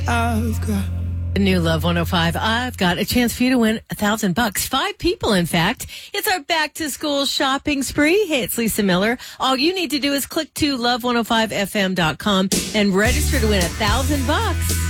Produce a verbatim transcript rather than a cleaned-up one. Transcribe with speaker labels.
Speaker 1: I've got
Speaker 2: New Love one oh five. I've got a chance for you to win a thousand bucks. Five people, in fact. It's our back to school shopping spree. Hey, it's Lisa Miller. All you need to do is click to love one oh five f m dot com and register to win a thousand bucks.